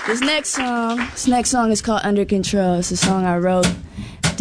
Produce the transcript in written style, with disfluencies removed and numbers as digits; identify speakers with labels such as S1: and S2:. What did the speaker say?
S1: This next song is called Under Control. It's a song I wrote